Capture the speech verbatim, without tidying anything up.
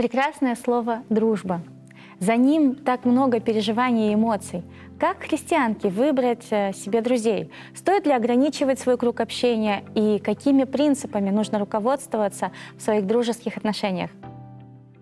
Прекрасное слово «дружба». За ним так много переживаний и эмоций. Как христианке выбрать себе друзей? Стоит ли ограничивать свой круг общения? И какими принципами нужно руководствоваться в своих дружеских отношениях?